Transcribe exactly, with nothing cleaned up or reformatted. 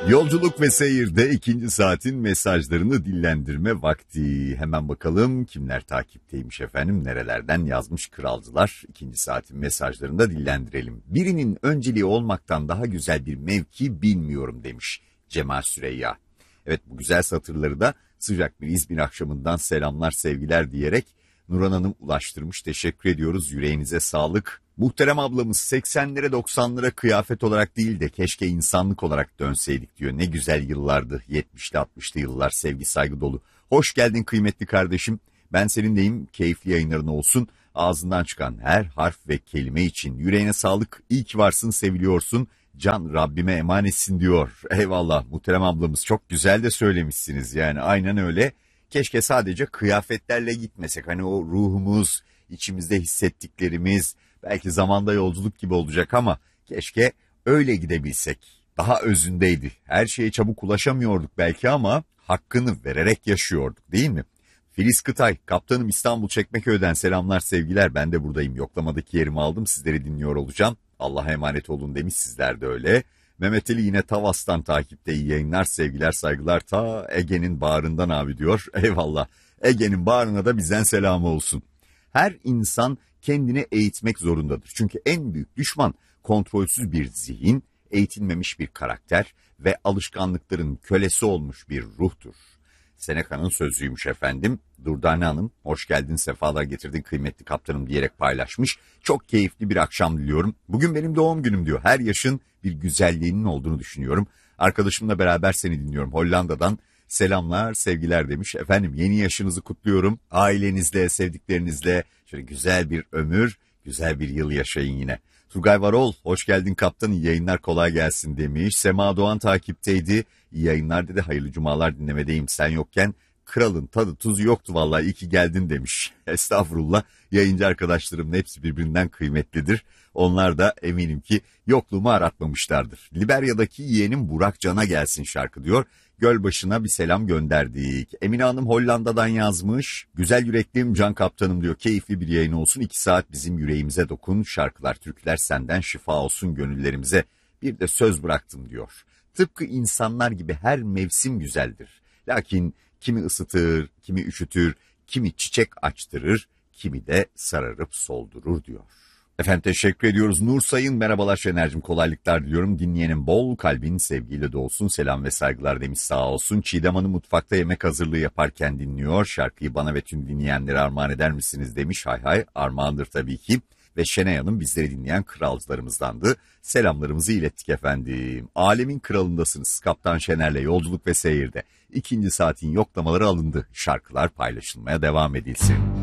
Yolculuk ve seyirde ikinci saatin mesajlarını dillendirme vakti. Hemen bakalım kimler takipteymiş efendim, nerelerden yazmış kralcılar. İkinci saatin mesajlarını da dillendirelim. Birinin önceliği olmaktan daha güzel bir mevki bilmiyorum demiş Cemal Süreyya. Evet, bu güzel satırları da sıcak bir İzmir akşamından selamlar sevgiler diyerek Nurhan Hanım ulaştırmış. Teşekkür ediyoruz, yüreğinize sağlık. Muhterem ablamız seksenlere doksanlara kıyafet olarak değil de keşke insanlık olarak dönseydik diyor. Ne güzel yıllardı yetmişli altmışlı yıllar, sevgi saygı dolu. Hoş geldin kıymetli kardeşim. Ben seninleyim, keyifli yayınların olsun. Ağzından çıkan her harf ve kelime için yüreğine sağlık. İyi ki varsın, seviliyorsun. Can Rabbime emanetsin diyor. Eyvallah muhterem ablamız, çok güzel de söylemişsiniz yani, aynen öyle. Keşke sadece kıyafetlerle gitmesek, hani o ruhumuz, içimizde hissettiklerimiz belki zamanda yolculuk gibi olacak ama keşke öyle gidebilsek. Daha özündeydi. Her şeye çabuk ulaşamıyorduk belki ama hakkını vererek yaşıyorduk, değil mi? Filiz Kıtay, kaptanım İstanbul Çekmeköy'den selamlar sevgiler, ben de buradayım. Yoklamadaki yerimi aldım, sizleri dinliyor olacağım. Allah'a emanet olun demiş, sizler de öyle. Mehmet Ali yine Tavas'tan takipte, iyi yayınlar sevgiler saygılar, ta Ege'nin bağrından abi diyor. Eyvallah, Ege'nin bağrına da bizden selamı olsun. Her insan kendini eğitmek zorundadır. Çünkü en büyük düşman kontrolsüz bir zihin, eğitilmemiş bir karakter ve alışkanlıkların kölesi olmuş bir ruhtur. Seneca'nın sözüymüş efendim. Durdane Hanım, hoş geldin, sefalar getirdin kıymetli kaptanım diyerek paylaşmış. Çok keyifli bir akşam diliyorum. Bugün benim doğum günüm diyor. Her yaşın bir güzelliğinin olduğunu düşünüyorum. Arkadaşımla beraber seni dinliyorum Hollanda'dan. Selamlar, sevgiler demiş. Efendim yeni yaşınızı kutluyorum. Ailenizle, sevdiklerinizle şöyle güzel bir ömür, güzel bir yıl yaşayın yine. Turgay Varol, hoş geldin kaptan, iyi yayınlar, kolay gelsin demiş. Sema Doğan takipteydi. İyi yayınlar dedi, hayırlı cumalar, dinlemedeyim sen yokken. Kralın tadı tuzu yoktu vallahi, iyi ki geldin demiş. Estağfurullah, yayıncı arkadaşlarımın hepsi birbirinden kıymetlidir. Onlar da eminim ki yokluğumu aratmamışlardır. Liberya'daki yeğenim Burak Can'a gelsin şarkı diyor. Gölbaşı'na bir selam gönderdik. Emine Hanım Hollanda'dan yazmış. Güzel yüreklim Can Kaptanım diyor. Keyifli bir yayın olsun. iki saat bizim yüreğimize dokun. Şarkılar, türküler senden şifa olsun gönüllerimize. Bir de söz bıraktım diyor. Tıpkı insanlar gibi her mevsim güzeldir. Lakin kimi ısıtır, kimi üşütür, kimi çiçek açtırır, kimi de sararıp soldurur diyor. Efendim teşekkür ediyoruz. Nur Sayın, merhabalar Şener'cim, kolaylıklar diliyorum. Dinleyenin bol kalbin sevgiyle dolsun. Selam ve saygılar demiş, sağ olsun. Çiğdem Hanım mutfakta yemek hazırlığı yaparken dinliyor. Şarkıyı bana ve tüm dinleyenlere armağan eder misiniz demiş. Hay hay, armağandır tabii ki. Ve Şenay Hanım bizleri dinleyen kralcılarımızdandı. Selamlarımızı ilettik efendim. Alemin kralındasınız. Kaptan Şener'le yolculuk ve seyirde. İkinci saatin yoklamaları alındı. Şarkılar paylaşılmaya devam edilsin.